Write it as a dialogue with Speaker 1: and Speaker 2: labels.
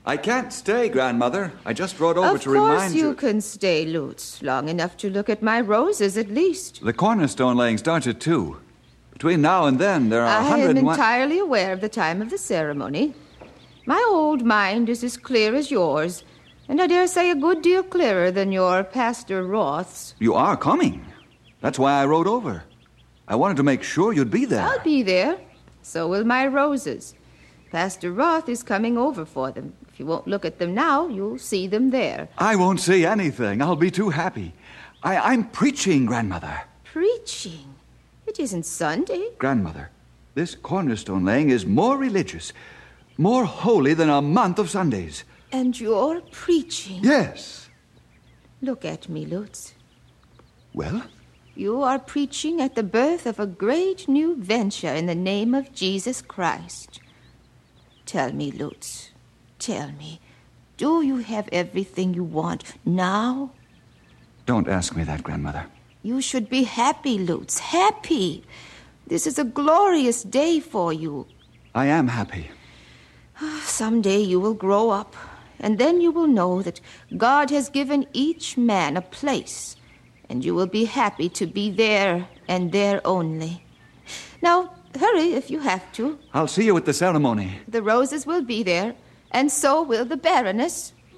Speaker 1: I can't stay, Grandmother. I just rode over to remind you...
Speaker 2: Of course you can stay, Lutz. Long enough to look at my roses, at least.
Speaker 1: The cornerstone laying starts at 2. Between now and then, there are 101...
Speaker 2: I am entirely aware of the time of the ceremony. My old mind is as clear as yours, and I dare say a good deal clearer than your Pastor Roth's.
Speaker 1: You are coming. That's why I rode over. I wanted to make sure you'd be there.
Speaker 2: I'll be there. So will my roses. Pastor Roth is coming over for them. If you won't look at them now, you'll see them there.
Speaker 1: I won't see anything. I'll be too happy. I'm preaching, Grandmother.
Speaker 2: Preaching? It isn't Sunday.
Speaker 1: Grandmother, this cornerstone laying is more religious, more holy than a month of Sundays.
Speaker 2: And you're preaching?
Speaker 1: Yes.
Speaker 2: Look at me, Lutz.
Speaker 1: Well?
Speaker 2: You are preaching at the birth of a great new venture in the name of Jesus Christ. Tell me, Lutz, tell me, do you have everything you want now?
Speaker 1: Don't ask me that, Grandmother.
Speaker 2: You should be happy, Lutz, happy. This is a glorious day for you.
Speaker 1: I am happy.
Speaker 2: Someday you will grow up, and then you will know that God has given each man a place, and you will be happy to be there and there only. Now, hurry if you have to.
Speaker 1: I'll see you at the ceremony.
Speaker 2: The roses will be there, and so will the Baroness.